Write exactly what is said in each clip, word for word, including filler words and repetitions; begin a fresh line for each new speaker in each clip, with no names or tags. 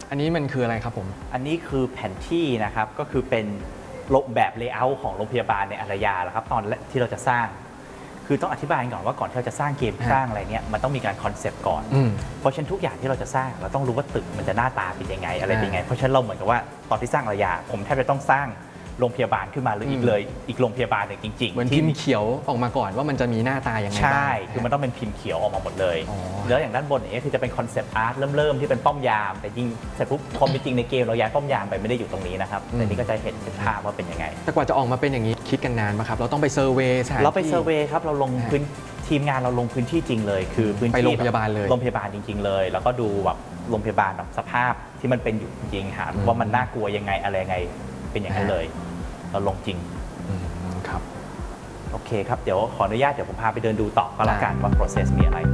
อันนี้มันคืออะไรครับผม
อันนี้คือแผนที่นะครับก็คือเป็นแบบเลเยอร์ของโรงพยาบาลในอารยาแล้วครับตอนที่เราจะสร้างคือต้องอธิบายก่อนว่าก่อนที่เราจะสร้างเกมสร้างอะไรเนี่ยมันต้องมีการคอนเซปต์ก่อนเพราะฉะนั้นทุกอย่างที่เราจะสร้างเราต้องรู้ว่าตึกมันจะหน้าตาเป็นยังไงอะไรเป็นยังไงเพราะฉะนั้นเราเหมือนกับว่าตอนที่สร้างอารยาผมแทบจะต้องสร้างโรงพยาบาลขึ้นมาหรืออีกเลยอีกโรงพยาบาลหนึ่งจริงๆ
เหมือนพิมพ์เขียวออกมาก่อนว่ามันจะมีหน้าตาอย่างไร
ใช่คือมันต้องเป็นพิมพ์เขียวออกมาหมดเลยแล้วอย่างด้านบนนี้คือจะเป็นคอนเซปต์อาร์ตเริ่มๆที่เป็นป้อมยามแต่จริงเสร็จปุ๊บความเป็นจริงในเกมเราย้ายป้อมยามไปไม่ได้อยู่ตรงนี้นะครับแต่นี้ก็จะเห็นเป็นภาพว่าเป็นยังไง
แต่กว่าจะออกมาเป็นอย่างนี้คิดกันนานไหมครับเราต้องไปเซอร์เวย์
เราไปเซอร์เวย์ครับเราลงพื้นทีมงานเราลงพื้นที่จริงเลยคือพื้นที่
ไปโรงพยาบาลเลย
โรงพยาบาลจริงๆเลยแล้วก็ดูแบบโรงพยาบาลแบบสภาพที่มันเป็นอยู่จริงๆหาว่ามันน่ากลัวยังไงอะไรยังไงเป็นอย่างนั้นเลยเราลงจริง
ครับ
โอเคครับเดี๋ยวขออนุญาตเดี๋ยวผมพาไปเดินดูต่อก็แล้วกันว่า process มีอะไร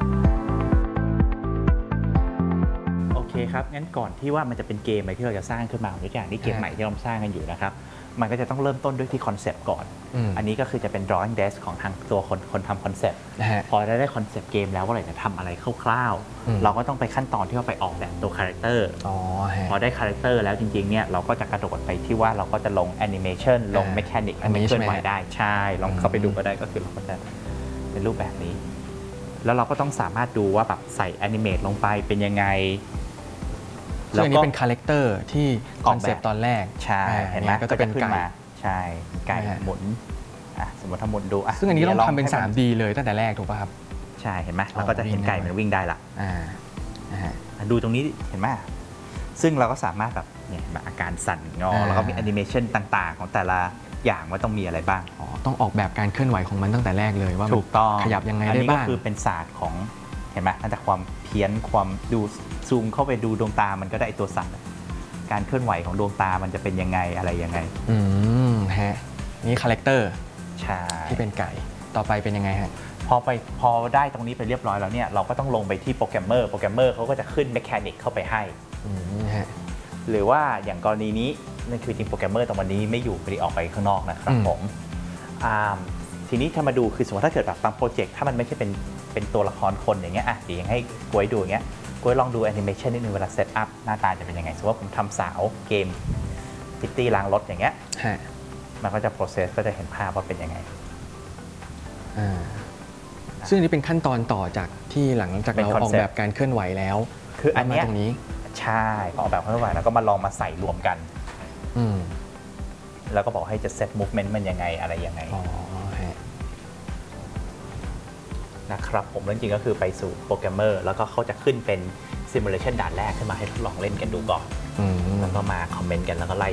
โอเคครับงั้นก่อนที่ว่ามันจะเป็นเกมอะไรที่เราจะสร้างขึ้นมาตัวอย่างที่เกมใหม่ที่เราสร้างกันอยู่นะครับมันก็จะต้องเริ่มต้นด้วยที่คอนเซปต์ก่อนอันนี้ก็คือจะเป็น drawing desk ของทางตัวคนคนทำคอนเซปต์พอได้ได้คอนเซปต์เกมแล้วว่าเราจะทำอะไรคร่าวๆเราก็ต้องไปขั้นตอนที่เราไปออกแบบตัวคาแรคเตอร์พอได้คาแรคเตอร์แล้วจริงๆเนี่ยเราก็จะกระโดดไปที่ว่าเราก็จะลงแอนิเมชันลงเมคานิกให้มันเคลื่อนไหวได้ใช่ลองเข้าไปดูก็ได้ก็คือเราก็จะเป็นรูปแบบนี้แล้วเราก็ต้องสามารถดูว่าแบบใส่แอนิเมตลงไปเป็นยังไง
แล้วอันนี้เป็นคาแรคเตอร์ที่คอนเซปต์ตอนแรก
ใช่เห็นไหมก็จะเป็นไก่ใช่ไก่หมุนสมมติถ้าหมุนดู
ซึ่งอันนี้ต้องทำเป็น ทรี ดี เลยตั้งแต่แรกถูกป่ะครับ
ใช่เห็นไหมเราก็จะเห็นไก่มันวิ่งได้ละดูตรงนี้เห็นไหมซึ่งเราก็สามารถแบบเนี่ยอาการสั่นงอแล้วก็มีแอนิเมชันต่างๆของแต่ละอย่างว่าต้องมีอะไรบ้าง
อ๋อต้องออกแบบการเคลื่อนไหวของมันตั้งแต่แรกเลยว่า
ถูกต้อง
ขยับยังไงได้บ้าง
อันนี้ก็คือเป็นศาสตร์ของเห็นไหมตั้งแต่ความเพี้ยนความดูซูมเข้าไปดูดวงตามันก็ได้ตัวสั่นการเคลื่อนไหวของดวงตามันจะเป็นยังไงอะไรยังไง
อืมฮะนี่คาแรคเตอร์
ใช่
ที่เป็นไก่ต่อไปเป็นยังไงฮะ
พอไปพอได้ตรงนี้ไปเรียบร้อยแล้วเนี่ยเราก็ต้องลงไปที่โปรแกรมเมอร์โปรแกรมเมอร์เขาก็จะขึ้นเมคานิกเข้าไปให้หรือว่าอย่างกรณีนี้นั่นคือจริงโปรแกรมเมอร์ตรงวันนี้ไม่อยู่ไม่ได้ออกไปข้างนอกนะครับผมทีนี้ถ้ามาดูคือสมมติถ้าเกิดแบบบางโปรเจกต์ถ้ามันไม่ใช่เป็นเป็นตัวละครคนอย่างเงี้ยอ่ะเดี๋ยวให้กล้วยดูอย่างเงี้ยกล้วยลองดูแอนิเมชันนิดนึงเวลาเซตอัพหน้าตาจะเป็นยังไงสมมติว่าผมทำสาวเกมพิตตี้ล้างรถอย่างเงี้ยมันก็จะ process ก็จะเห็นภาพว่าเป็นยังไง
ซึ่งอันนี้เป็นขั้นตอนต่อจากที่หลังจากเราออกแบบการเคลื่อนไหวแล้ว
คืออันนี้
ตรงนี้
ใช่ออกแบบเคลื่อนไหวแล้วก็มาลองมาใส่รวมกันแล้วก็บอกให้จะ set movement มันยังไงอะไรยังไงนะครับผมจริงๆก็คือไปสู่โปรแกรมเมอร์แล้วก็เขาจะขึ้นเป็น simulation ด่านแรกขึ้นมาให้ทดลองเล่นกันดูก่อนแล้วก็มาคอมเมนต์กันแล้วก็ไล่